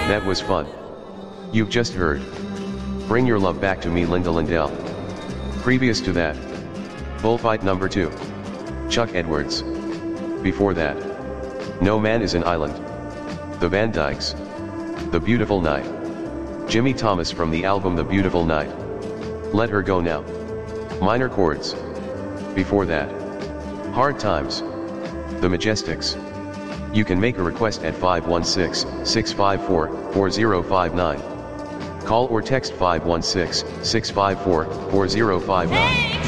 That was fun. You've just heard Bring Your Love Back to Me, Linda Lindell. Previous to that, Bullfight number 2, Chuck Edwards. Before that, No Man is an Island, The Van Dykes, The Beautiful Night, Jimmy Thomas from the album The Beautiful Night, Let Her Go Now, Minor Chords. Before that, Hard Times, The Majestics. You can make a request at 516-654-4059. Call or text 516-654-4059.